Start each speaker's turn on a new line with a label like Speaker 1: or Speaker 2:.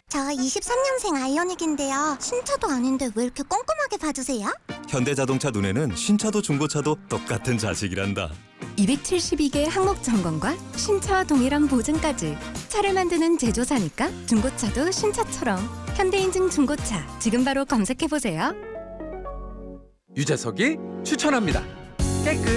Speaker 1: 저 23년생 아이오닉인데요. 신차도 아닌데 왜 이렇게 꼼꼼하게 봐주세요?
Speaker 2: 현대자동차 눈에는 신차도 중고차도 똑같은 자식이란다.
Speaker 3: 272개 항목 점검과 신차와 동일한 보증까지. 차를 만드는 제조사니까 중고차도 신차처럼. 현대인증 중고차 지금 바로 검색해보세요.
Speaker 4: 유재석이 추천합니다. 깨끗